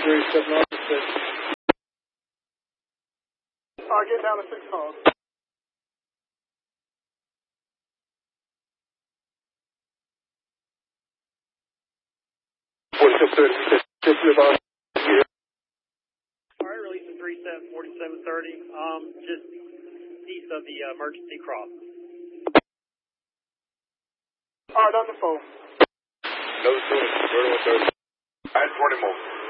7 officer. Get down to 6 calls. Alright, releasing 37, 4730, just east of the emergency cross. Alright, on the phone. No, 3130. I had 20 more.